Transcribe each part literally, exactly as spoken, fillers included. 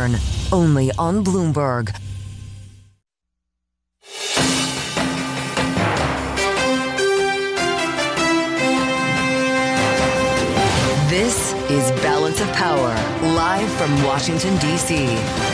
Stern, only on Bloomberg. This is Balance of Power, live from Washington, D C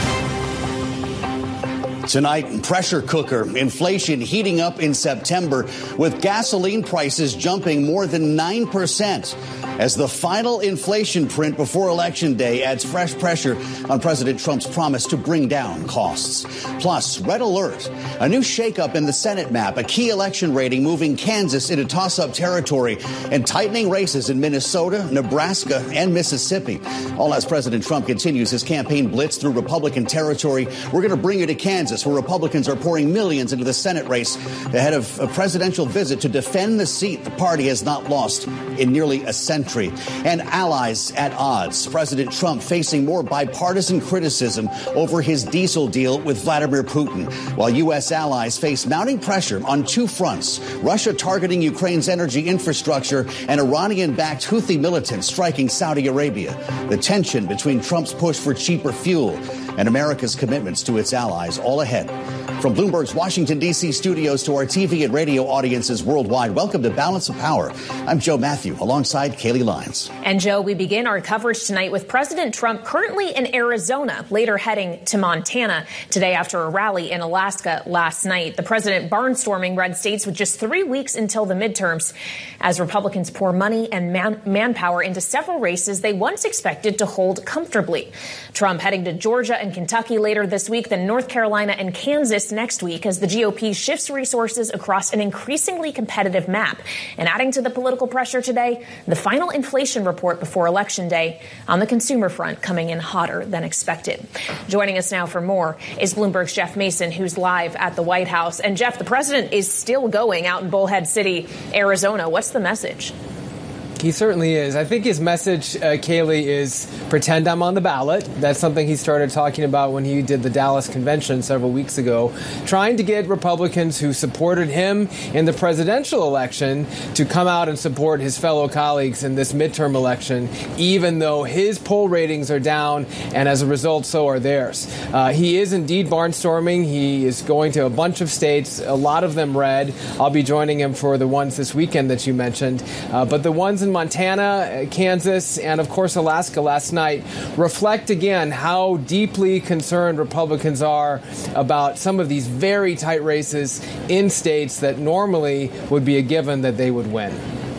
Tonight, pressure cooker, inflation heating up in September with gasoline prices jumping more than nine percent as the final inflation print before Election Day adds fresh pressure on President Trump's promise to bring down costs. Plus, red alert, a new shakeup in the Senate map, a key election rating moving Kansas into toss-up territory, and tightening races in Minnesota, Nebraska, and Mississippi. All as President Trump continues his campaign blitz through Republican territory. We're going to bring you to Kansas, where Republicans are pouring millions into the Senate race ahead of a presidential visit to defend the seat the party has not lost in nearly a century. And allies at odds. President Trump facing more bipartisan criticism over his diesel deal with Vladimir Putin, while U S allies face mounting pressure on two fronts: Russia targeting Ukraine's energy infrastructure and Iranian-backed Houthi militants striking Saudi Arabia. The tension between Trump's push for cheaper fuel and America's commitments to its allies, all ahead. From Bloomberg's Washington, D C studios to our T V and radio audiences worldwide, welcome to Balance of Power. I'm Joe Matthew, alongside Kaylee Lyons. And Joe, we begin our coverage tonight with President Trump currently in Arizona, later heading to Montana today after a rally in Alaska last night. The president barnstorming red states with just three weeks until the midterms as Republicans pour money and man- manpower into several races they once expected to hold comfortably. Trump heading to Georgia and Kentucky later this week, then North Carolina and Kansas next week as the G O P shifts resources across an increasingly competitive map. And adding to the political pressure today, the final inflation report before Election Day on the consumer front coming in hotter than expected. Joining us now for more is Bloomberg's Jeff Mason, who's live at the White House. And Jeff, the president is still going out in Bullhead City, Arizona. What's the message? He certainly is. I think his message, uh, Kaylee, is pretend I'm on the ballot. That's something he started talking about when he did the Dallas convention several weeks ago, trying to get Republicans who supported him in the presidential election to come out and support his fellow colleagues in this midterm election, even though his poll ratings are down, and as a result, so are theirs. Uh, he is indeed barnstorming. He is going to a bunch of states, a lot of them red. I'll be joining him for the ones this weekend that you mentioned. Uh, but the ones in Montana, Kansas, and of course Alaska last night reflect again how deeply concerned Republicans are about some of these very tight races in states that normally would be a given that they would win.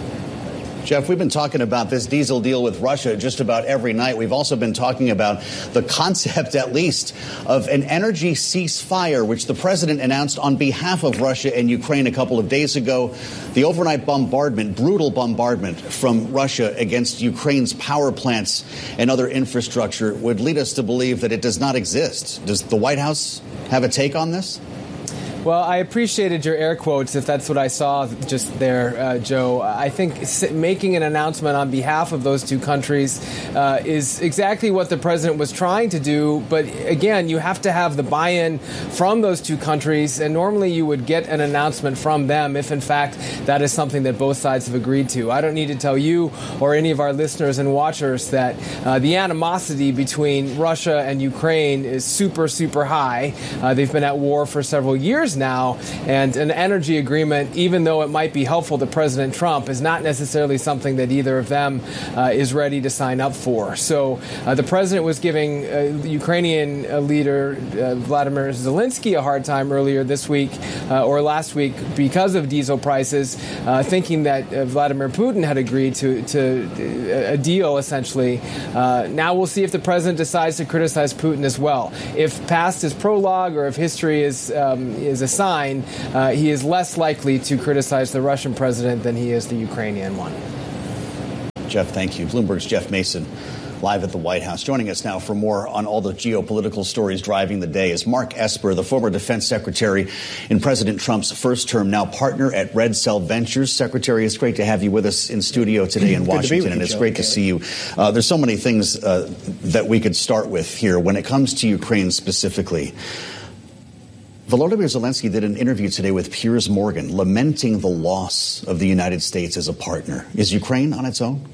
Jeff, we've been talking about this diesel deal with Russia just about every night. We've also been talking about the concept, at least, of an energy ceasefire, which the president announced on behalf of Russia and Ukraine a couple of days ago. The overnight bombardment, brutal bombardment from Russia against Ukraine's power plants and other infrastructure would lead us to believe that it does not exist. Does the White House have a take on this? Well, I appreciated your air quotes, if that's what I saw just there, uh, Joe. I think making an announcement on behalf of those two countries uh, is exactly what the president was trying to do. But again, you have to have the buy-in from those two countries, and normally you would get an announcement from them if, in fact, that is something that both sides have agreed to. I don't need to tell you or any of our listeners and watchers that uh, the animosity between Russia and Ukraine is super, super high. Uh, they've been at war for several years now, and an energy agreement, even though it might be helpful to President Trump, is not necessarily something that either of them uh, is ready to sign up for. So uh, the president was giving uh, Ukrainian uh, leader uh, Vladimir Zelensky a hard time earlier this week uh, or last week because of diesel prices, uh, thinking that uh, Vladimir Putin had agreed to, to a deal, essentially. Uh, now we'll see if the president decides to criticize Putin as well. If past is prologue or if history is um, is a sign, uh, he is less likely to criticize the Russian president than he is the Ukrainian one. Jeff, thank you. Bloomberg's Jeff Mason, live at the White House. Joining us now for more on all the geopolitical stories driving the day is Mark Esper, the former defense secretary in President Trump's first term, now partner at Red Cell Ventures. Secretary, it's great to have you with us in studio today in Washington, and it's Joe, great okay. to see you. Uh, there's so many things uh, that we could start with here. When it comes to Ukraine specifically, Volodymyr Zelensky did an interview today with Piers Morgan, lamenting the loss of the United States as a partner. Is Ukraine on its own?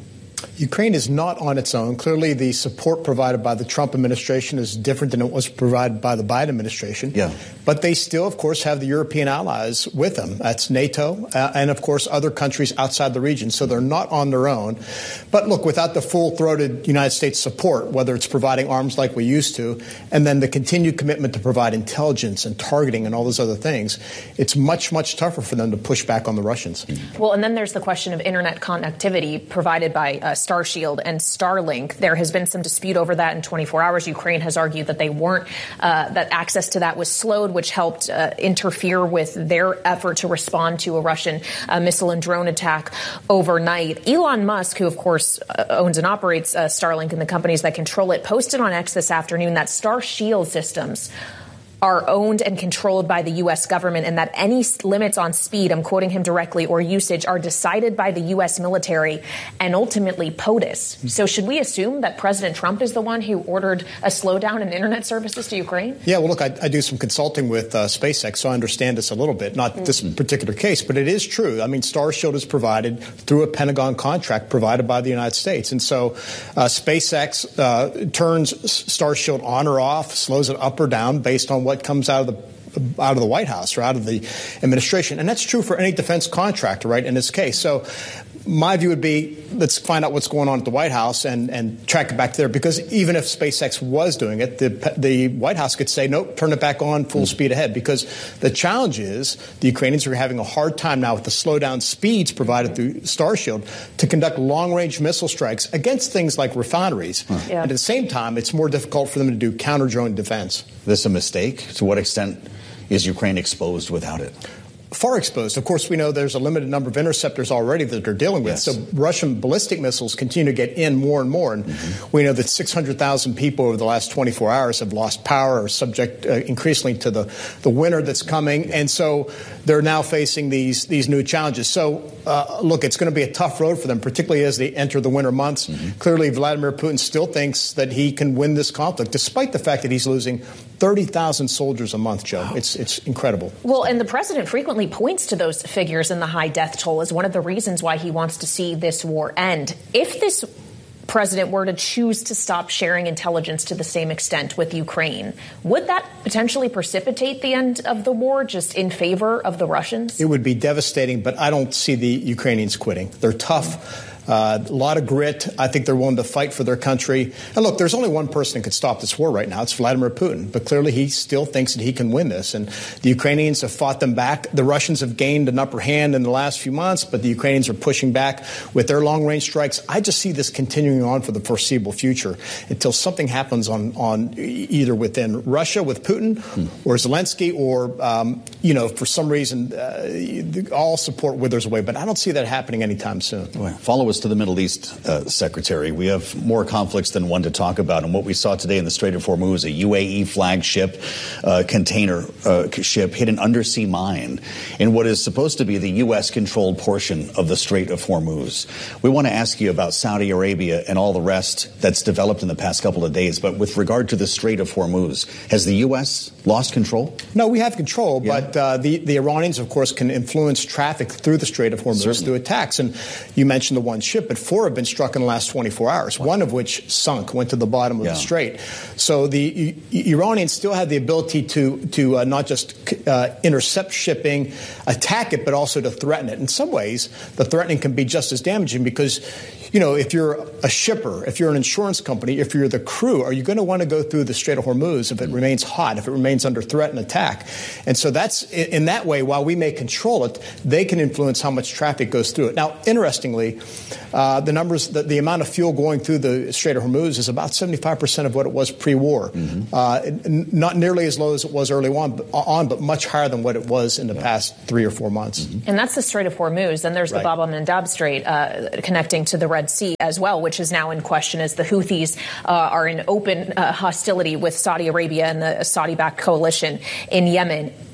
Ukraine is not on its own. Clearly, the support provided by the Trump administration is different than it was provided by the Biden administration. Yeah. But they still, of course, have the European allies with them. That's NATO uh, and, of course, other countries outside the region. So they're not on their own. But look, without the full-throated United States support, whether it's providing arms like we used to, and then the continued commitment to provide intelligence and targeting and all those other things, it's much, much tougher for them to push back on the Russians. Well, and then there's the question of internet connectivity provided by uh, Starshield and Starlink. There has been some dispute over that in twenty-four hours. Ukraine has argued that they weren't, uh, that access to that was slowed, which helped uh, interfere with their effort to respond to a Russian uh, missile and drone attack overnight. Elon Musk, who, of course, uh, owns and operates uh, Starlink and the companies that control it, posted on X this afternoon that Starshield systems are owned and controlled by the U S government, and that any limits on speed, I'm quoting him directly, or usage are decided by the U S military and ultimately POTUS. So should we assume that President Trump is the one who ordered a slowdown in internet services to Ukraine? Yeah, well, look, I, I do some consulting with uh, SpaceX, so I understand this a little bit. Not mm-hmm. this particular case, but it is true. I mean, Starshield is provided through a Pentagon contract provided by the United States. And so uh, SpaceX uh, turns Starshield on or off, slows it up or down based on what what comes out of the out of the White House or out of the administration. And that's true for any defense contractor, right, in this case. So my view would be, let's find out what's going on at the White House and, and track it back there, because even if SpaceX was doing it, the, the White House could say, nope, turn it back on, full mm. speed ahead, because the challenge is the Ukrainians are having a hard time now with the slowdown speeds provided through Starshield to conduct long-range missile strikes against things like refineries. Huh. Yeah. And at the same time, it's more difficult for them to do counter-drone defense. This a mistake? To what extent is Ukraine exposed without it? Far exposed. Of course, we know there's a limited number of interceptors already that they're dealing with. Yes. So Russian ballistic missiles continue to get in more and more. And mm-hmm. we know that six hundred thousand people over the last twenty-four hours have lost power or subject uh, increasingly to the, the winter that's coming. And so they're now facing these these new challenges. So, uh, look, it's going to be a tough road for them, particularly as they enter the winter months. Mm-hmm. Clearly, Vladimir Putin still thinks that he can win this conflict, despite the fact that he's losing thirty thousand soldiers a month, Joe. Wow. It's it's incredible. Well, and the president frequently points to those figures and the high death toll as one of the reasons why he wants to see this war end. If this president were to choose to stop sharing intelligence to the same extent with Ukraine, would that potentially precipitate the end of the war just in favor of the Russians? It would be devastating, but I don't see the Ukrainians quitting. They're tough. Uh, a lot of grit. I think they're willing to fight for their country. And look, there's only one person who could stop this war right now. It's Vladimir Putin. But clearly he still thinks that he can win this. And the Ukrainians have fought them back. The Russians have gained an upper hand in the last few months, but the Ukrainians are pushing back with their long-range strikes. I just see this continuing on for the foreseeable future until something happens on, on either within Russia with Putin hmm. or Zelensky, or, um, you know, for some reason, uh, all support withers away. But I don't see that happening anytime soon. Well, follow to the Middle East, uh, Secretary. We have more conflicts than one to talk about. And what we saw today in the Strait of Hormuz, a U A E flagship uh, container uh, ship hit an undersea mine in what is supposed to be the U S-controlled portion of the Strait of Hormuz. We want to ask you about Saudi Arabia and all the rest that's developed in the past couple of days. But with regard to the Strait of Hormuz, has the U S lost control? No, we have control. Yeah. But uh, the, the Iranians, of course, can influence traffic through the Strait of Hormuz Certainly. through attacks. And you mentioned the one ship, but four have been struck in the last twenty-four hours, wow. one of which sunk, went to the bottom of yeah. the strait. So the I- Iranians still have the ability to, to uh, not just uh, intercept shipping, attack it, but also to threaten it. In some ways, the threatening can be just as damaging because, you know, if you're a shipper, if you're an insurance company, if you're the crew, are you going to want to go through the Strait of Hormuz if it remains hot, if it remains under threat and attack? And so that's, in that way, while we may control it, they can influence how much traffic goes through it. Now, interestingly, uh, the numbers, the, the amount of fuel going through the Strait of Hormuz is about seventy-five percent of what it was pre-war. Mm-hmm. Uh, n- not nearly as low as it was early on, but, on, but much higher than what it was in the yeah. past three or four months. Mm-hmm. And that's the Strait of Hormuz. Then there's right. the Bab el-Mandab Strait uh, connecting to the Red Sea as well, which is now in question as the Houthis uh, are in open uh, hostility with Saudi Arabia and the Saudi-backed coalition in Yemen.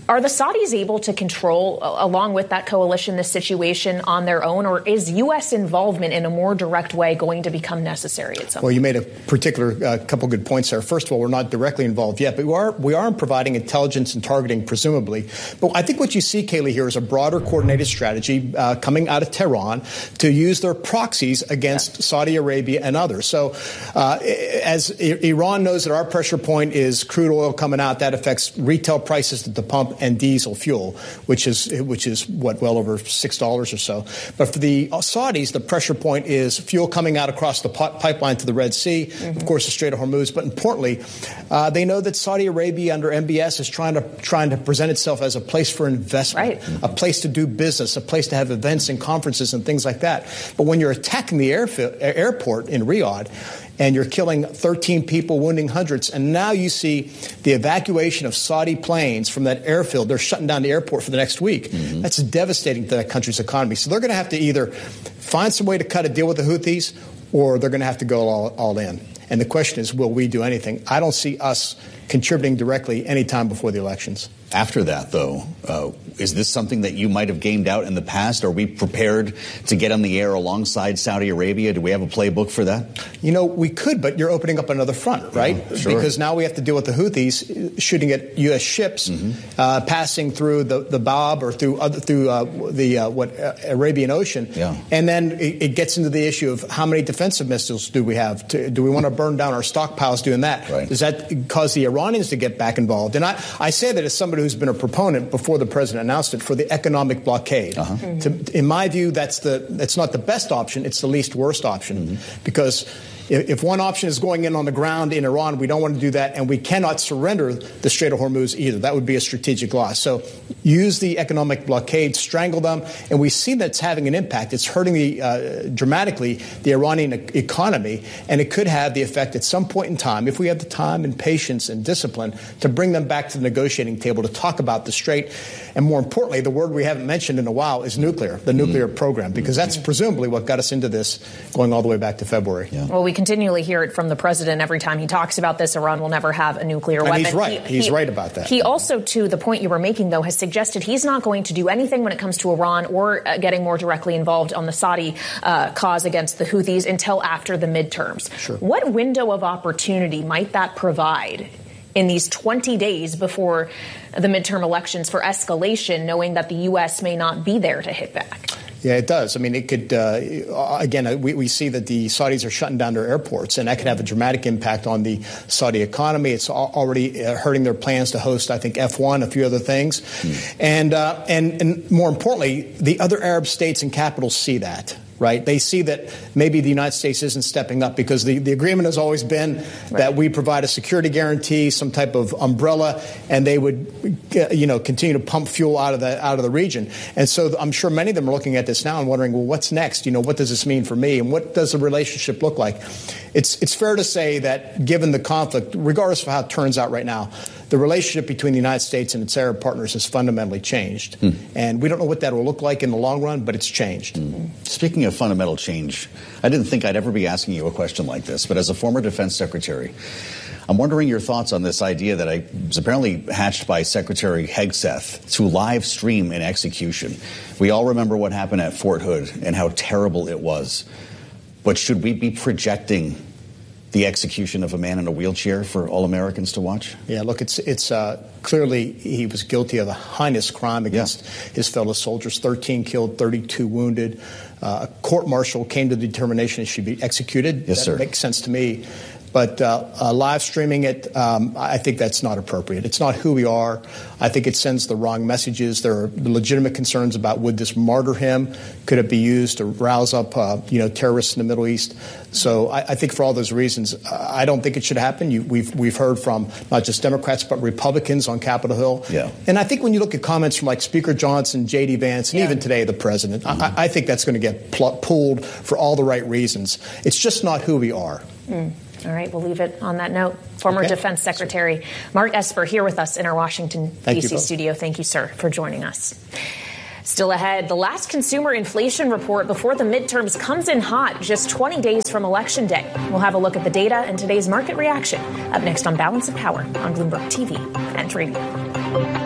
Are the Saudis able to control, uh, along with that coalition, this situation on their own, or is U S involvement in a more direct way going to become necessary at some point? Well, you made a particular uh, couple good points there. First of all, we're not directly involved yet, but we are we are providing intelligence and targeting, presumably. But I think what you see, Kayleigh, here is a broader coordinated strategy uh, coming out of Tehran to use their proxies against yeah. Saudi Arabia and others. So uh, as I- Iran knows that our pressure point is crude oil coming out, that affects retail prices at the pump and diesel fuel, which is which is what well over six dollars or so. But for the Saudis, the pressure point is fuel coming out across the p- pipeline to the Red Sea, mm-hmm. of course, the Strait of Hormuz. But importantly, uh, they know that Saudi Arabia under M B S is trying to trying to present itself as a place for investment, right. a place to do business, a place to have events and conferences and things like that. But when you're attacking the airfield, airport in Riyadh, and you're killing thirteen people, wounding hundreds. And now you see the evacuation of Saudi planes from that airfield. They're shutting down the airport for the next week. Mm-hmm. That's devastating to that country's economy. So they're going to have to either find some way to cut a deal with the Houthis, or they're going to have to go all, all in. And the question is, will we do anything? I don't see us contributing directly any time before the elections. After that, though, uh, is this something that you might have gamed out in the past? Are we prepared to get on the air alongside Saudi Arabia? Do we have a playbook for that? You know, we could, but you're opening up another front, right? Yeah, sure. Because now we have to deal with the Houthis shooting at U S ships, mm-hmm. uh, passing through the, the Bab or through other, through uh, the uh, what uh, Arabian Ocean. Yeah. And then it, it gets into the issue of how many defensive missiles do we have? To, do we want to burn down our stockpiles doing that? Right. Does that cause the Iranians to get back involved? And I, I say that as somebody who's been a proponent before the president announced it for the economic blockade. Uh-huh. Mm-hmm. To, in my view, that's the that's not the best option. It's the least worst option, mm-hmm. because if one option is going in on the ground in Iran, we don't want to do that, and we cannot surrender the Strait of Hormuz either. That would be a strategic loss. So use the economic blockade, strangle them, and we see that's having an impact. It's hurting the, uh, dramatically the Iranian e- economy, and it could have the effect at some point in time, if we have the time and patience and discipline, to bring them back to the negotiating table to talk about the Strait. And more importantly, the word we haven't mentioned in a while is nuclear, the nuclear mm-hmm. program, because that's presumably what got us into this going all the way back to February. Yeah. Well, we continually hear it from the president every time he talks about this. Iran will never have a nuclear and weapon. He's right. He, he's he, right about that. He also, to the point you were making, though, has suggested he's not going to do anything when it comes to Iran or uh, getting more directly involved on the Saudi uh, cause against the Houthis until after the midterms. Sure. What window of opportunity might that provide in these twenty days before the midterm elections for escalation, knowing that the U S may not be there to hit back? Yeah, it does. I mean, it could, uh, again, we, we see that the Saudis are shutting down their airports, and that could have a dramatic impact on the Saudi economy. It's already hurting their plans to host, I think, F one, a few other things. Mm. And, uh, and, and more importantly, the other Arab states and capitals see that. Right. They see that maybe the United States isn't stepping up, because the, the agreement has always been right. that we provide a security guarantee, some type of umbrella, and they would, you know, continue to pump fuel out of the out of the region. And so I'm sure many of them are looking at this now and wondering, well, what's next? You know, what does this mean for me? And what does the relationship look like? It's it's fair to say that given the conflict, regardless of how it turns out right now, the relationship between the United States and its Arab partners has fundamentally changed. Hmm. And we don't know what that will look like in the long run, but it's changed. Hmm. Speaking of fundamental change, I didn't think I'd ever be asking you a question like this, but as a former defense secretary, I'm wondering your thoughts on this idea that I was apparently hatched by Secretary Hegseth to live stream an execution. We all remember what happened at Fort Hood and how terrible it was. But should we be projecting the execution of a man in a wheelchair for all Americans to watch? Yeah, look, it's it's uh, clearly he was guilty of a heinous crime against yeah. his fellow soldiers. thirteen killed, thirty-two wounded. Uh, a court-martial came to the determination it should be executed. Yes, that sir. Makes sense to me. But uh, uh, live streaming it, um, I think that's not appropriate. It's not who we are. I think it sends the wrong messages. There are legitimate concerns about, would this martyr him? Could it be used to rouse up, uh, you know, terrorists in the Middle East? So I, I think for all those reasons, uh, I don't think it should happen. You, we've we've heard from not just Democrats but Republicans on Capitol Hill. Yeah. And I think when you look at comments from like Speaker Johnson, J D. Vance, and yeah. even today the president, Mm-hmm. I, I think that's going to get pl- pulled for all the right reasons. It's just not who we are. Mm. All right, we'll leave it on that note. Former okay. Defense Secretary Mark Esper here with us in our Washington, D C studio. Thank you, sir, for joining us. Still ahead, the last consumer inflation report before the midterms comes in hot, just twenty days from Election Day. We'll have a look at the data and today's market reaction. Up next on Balance of Power on Bloomberg T V and Radio.